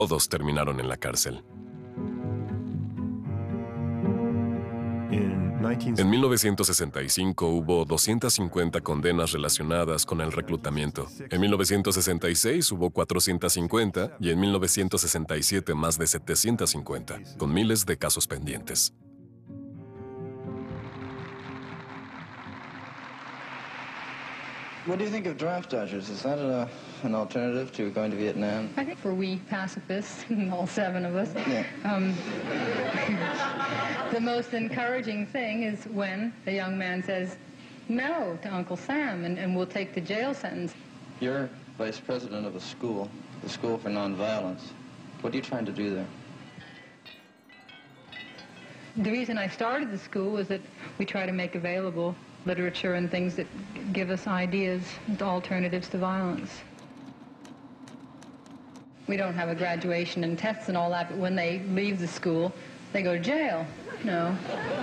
Todos terminaron en la cárcel. En 1965 hubo 250 condenas relacionadas con el reclutamiento. En 1966 hubo 450 y en 1967 más de 750, con miles de casos pendientes. What do you think of draft dodgers? Is that an alternative to going to Vietnam? I think for we pacifists, all 7 of us, Yeah. The most encouraging thing is when a young man says no to Uncle Sam and will take the jail sentence. You're vice president of a school, the School for Nonviolence. What are you trying to do there? The reason I started the school was that we try to make available literature and things that give us ideas, alternatives to violence. We don't have a graduation and tests and all that, but when they leave the school, they go to jail. No.